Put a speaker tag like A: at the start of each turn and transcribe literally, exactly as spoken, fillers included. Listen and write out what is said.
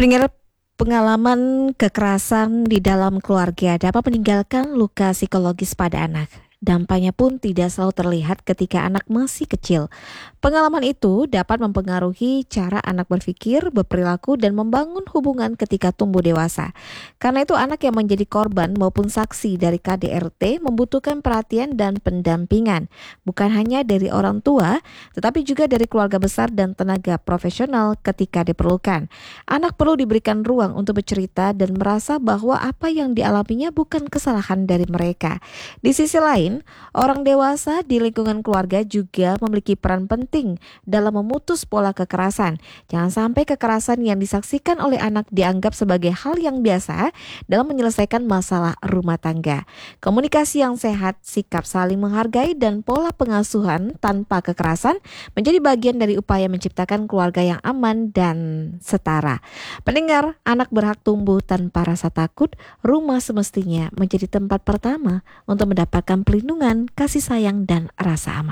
A: Pendengar, pengalaman kekerasan di dalam keluarga dapat meninggalkan luka psikologis pada anak. Dampaknya pun tidak selalu terlihat ketika anak masih kecil. Pengalaman itu dapat mempengaruhi cara anak berpikir, berperilaku, dan membangun hubungan ketika tumbuh dewasa. Karena itu anak yang menjadi korban maupun saksi dari K D R T membutuhkan perhatian dan pendampingan. Bukan hanya dari orang tua, tetapi juga dari keluarga besar dan tenaga profesional ketika diperlukan. Anak perlu diberikan ruang untuk bercerita dan merasa bahwa apa yang dialaminya bukan kesalahan dari mereka. Di sisi lain, orang dewasa di lingkungan keluarga juga memiliki peran penting dalam memutus pola kekerasan. Jangan sampai kekerasan yang disaksikan oleh anak dianggap sebagai hal yang biasa dalam menyelesaikan masalah rumah tangga. Komunikasi yang sehat, sikap saling menghargai, dan pola pengasuhan tanpa kekerasan menjadi bagian dari upaya menciptakan keluarga yang aman dan setara. Pendengar, anak berhak tumbuh tanpa rasa takut. Rumah semestinya menjadi tempat pertama untuk mendapatkan perlindungan, kasih sayang, dan rasa aman.